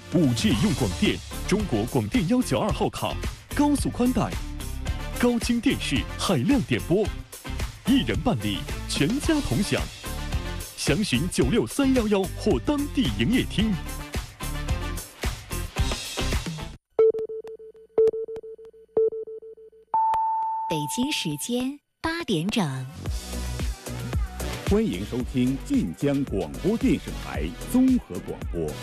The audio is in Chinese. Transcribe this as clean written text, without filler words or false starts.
5G 用广电，中国广电192号卡，高速宽带，高清电视，海量点播，一人办理，全家同享。详询96311或当地营业厅。 北京时间8点整， 欢迎收听晋江广播电视台综合广播。